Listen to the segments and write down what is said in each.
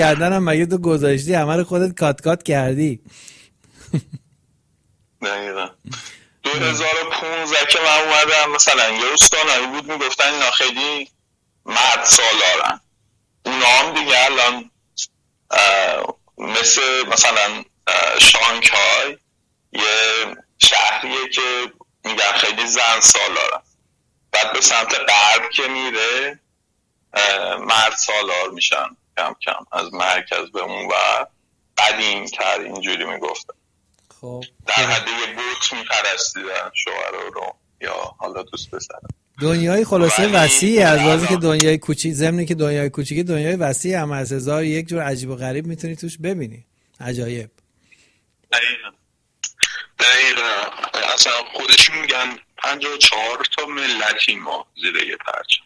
کردنم مگه تو گذاشتی همه رو خودت کات کردی؟ دقیقا 2015 که من اومدم مثلا یه استانایی بود میگفتن اینا خیلی مرد سالارن، اونا هم دیگه الان مثلا شانگهای یه شهریه که میگن خیلی زن سالارن، بعد به سمت غرب که میره مرد سالار میشن کم کم، از مرکز به اون و قدیم تر اینجوری میگفتن. خب در حد یه بوت میپرستیدن شوهر رو یا حالا دوست پسر. دنیای خلاصه وسیعی از واسه که دنیای کوچیک، ضمن که دنیای کوچیک دنیای وسیعی هم از 1001 جور عجیب و غریب میتونی توش ببینی. عجایب. دقیقا اصلا خودش میگن 54 تا ملتی ما زیر یه پرچم.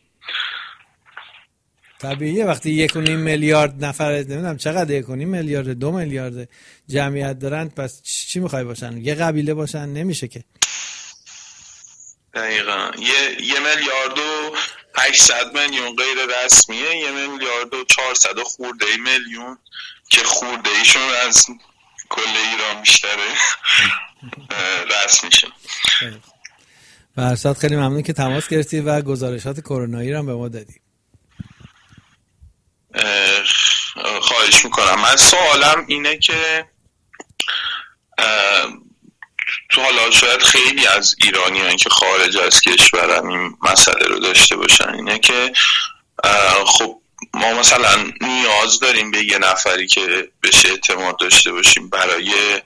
طبیعیه وقتی 1.5 میلیارد نفر، نمیدونم چقدر 1.5 میلیارد 2 میلیارد جمعیت دارن، پس چی میخوای باشن؟ یه قبیله باشن؟ نمیشه که. دقیقا 1,800,000,000 غیر رسمیه، 1,400,000,000 خورده میلیون که خورده ایشون از کل ایران بیشتره رسمیشون. برسات خیلی ممنون که تماس گرفتی و گزارشات کرونایی رو هم به ما دادی. خواهش میکنم. من سوالم اینه که تو حالا شاید خیلی از ایرانیان که خارج از کشورن این مسئله رو داشته باشن، اینه که خب ما مثلا نیاز داریم به یه نفری که بهش اعتماد داشته باشیم برای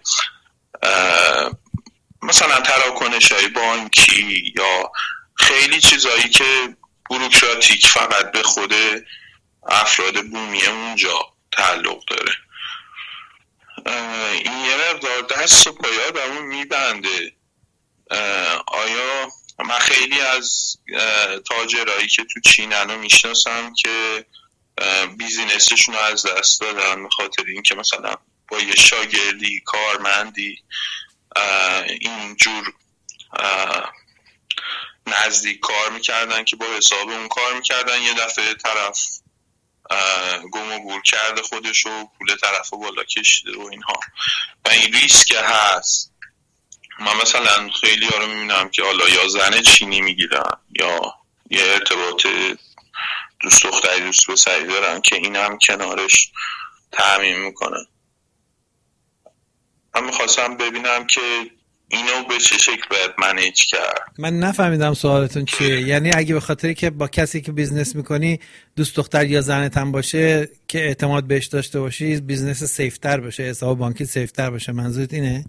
مثلا تراکنش‌های بانکی یا خیلی چیزایی که بوروکراتیک فقط به خود افراد بومی اونجا تعلق داره. این یه مقدار دست و پای آدمو میبنده. آیا من خیلی از تاجرایی که تو چینن رو میشناسم که بیزینسشون رو از دست دادن به خاطر این که مثلا با یه شاگردی کارمندی اینجور نزدیک کار میکردن که با حساب اون کار میکردن، یه دفعه طرف گم و گور کرده خودش و پول طرف رو بالا کشیده و اینها، و این ریسک هست. من مثلا خیلی ها رو میبینم که حالا یا زن چینی میگیرن یا یه ارتباط دوست دختری دوست پسری دارن که این هم کنارش تامین میکنن. من میخواستم ببینم که اینو به چه شکل باید منیج کرد. من نفهمیدم سوالتون چیه. یعنی اگه به خاطری که با کسی که بیزنس میکنی دوست دختر یا زنت هم باشه که اعتماد بهش داشته باشی، بیزنس سیفتر بشه، حساب بانکی سیفتر بشه، منظورت اینه؟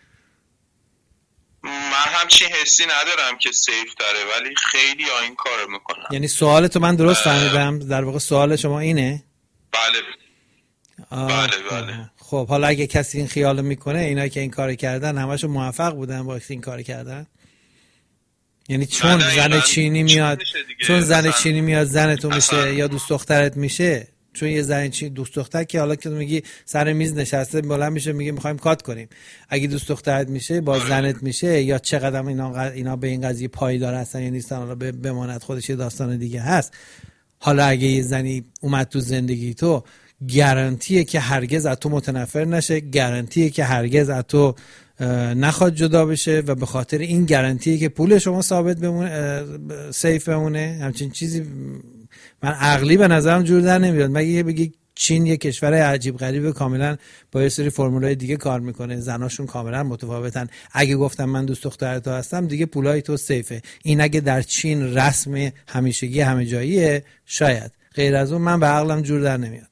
من همچین حسی ندارم که سیفتره، ولی خیلی ها این کار میکنن. یعنی سوالتو من درست فهمیدم؟ در واقع سوال شما اینه؟ بله بله. خب حالا اگه کسی این خیال میکنه، اینا که این کار کردن همشون موفق بودن با این کار کردن؟ یعنی چون زن چینی میاد، چون زن چینی میاد زنتو میشه یا دوست دخترت میشه، چون یه زن چینی دوست دختر که حالا که میگی سر میز نشسته بلند میشه میگه میخوایم کات کنیم، اگه دوست دخترت میشه با زنت میشه، یا چقدر اینا به این قضیه پایدار هستن یا نیستن حالا بماند، خودش یه داستان دیگه هست. حالا اگه یه زنی اومد تو زندگی تو، گارانتیه که هرگز از تو متنفر نشه، گارانتیه که هرگز از تو نخواد جدا بشه، و به خاطر این گارانتیه که پول شما ثابت بمونه، سیف بمونه. همچین چیزی من عقلی به نظرم جور در نمیاد. مگه بگی چین یه کشور عجیب غریبه، کاملا با یه سری فرمولای دیگه کار میکنه، زناشون کاملا متفاوتن. اگه گفتم من دوست دختر تو هستم، دیگه پولای تو سیفه. این اگه در چین رسم همیشگی همه جاییه شاید، غیر از اون من به عقلم جور در نمیاد.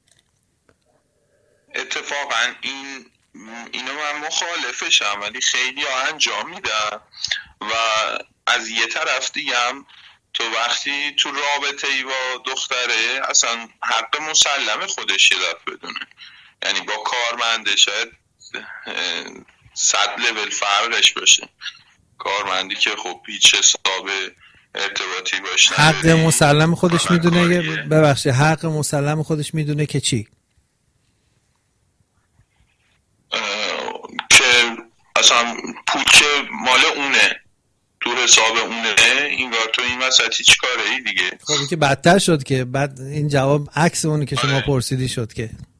اتفاقا اینو من مخالفشم، ولی خیلی ها انجام میدن. و از یه طرف دیگه هم تو وقتی تو رابطه ای با دختره اصلا حق مسلم خودش یه دفعه بدونه. یعنی با کارمنده شاید 100 لول فرقش باشه، کارمندی که خب هیچ حساب ارتباطی باشه، حق مسلم خودش میدونه. ببخشید، حق مسلم خودش میدونه که چی؟ که اصلا پول که مال اونه، تو حساب اونه، اینگار تو این وسط هیچ کاره ای دیگه. خب این که بدتر شد که بعد این جواب عکس اونه که شما پرسیدی شد که